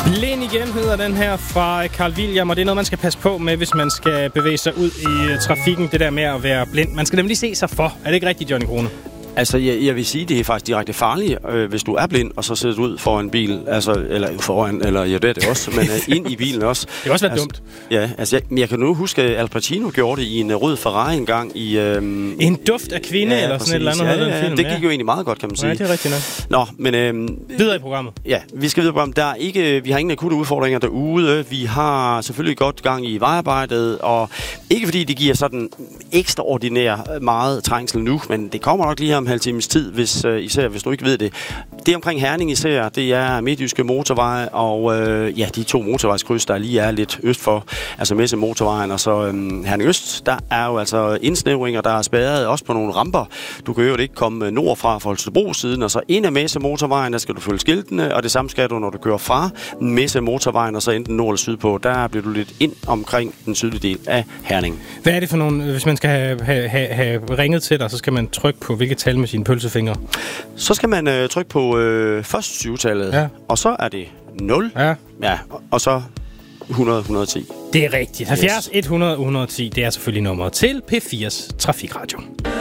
Blind igen hedder den her fra Carl William, og det er noget, man skal passe på med, hvis man skal bevæge sig ud i trafikken, det der med at være blind. Man skal nemlig se sig for. Er det ikke rigtigt, Johnny Krone? Altså, jeg vil sige, det er faktisk direkte farligt, hvis du er blind, og så sidder du ud foran en bil, altså, eller foran, eller ja, det er det også, men ind i bilen også. Det kan også være dumt. Ja, altså, jeg kan nu huske, at Al Pacino gjorde det i en rød Ferrari engang i... En duft af kvinde, ja, eller sådan præcis. Et eller andet. Ja, film. Det gik jo egentlig meget godt, kan man sige. Ja, det er rigtigt nok. Nå, men... videre i programmet. Ja, vi skal videre i programmet. Vi har ingen akutte udfordringer derude. Vi har selvfølgelig godt gang i vejarbejdet, og ikke fordi det giver sådan ekstraordinær meget trængsel nu, men det kommer nok lige om en halv times tid, især hvis du ikke ved det. Det omkring Herning især, det er Midtjyske Motorvej, og de 2 motorvejskryds, der lige er lidt øst for, altså Messe Motorvejen, og så Herning Øst, der er jo altså indsnævringer, der er spærret også på nogle ramper. Du kan jo ikke komme nordfra fra Holstebro-siden, og så ind af Messe Motorvejen, der skal du følge skiltene, og det samme skal du, når du kører fra Messe Motorvejen, og så enten nord eller sydpå. Der bliver du lidt ind omkring den sydlige del af Herning. Hvad er det for nogle, hvis man skal have ringet til dig, så skal man trykke på hvilket tal med sine pølsefingre? Så skal man trykke på først 7-tallet, ja. Og så er det 0, ja, og så 100-110. Det er rigtigt. 70 100 110, det er selvfølgelig nummeret til P4's Trafikradio.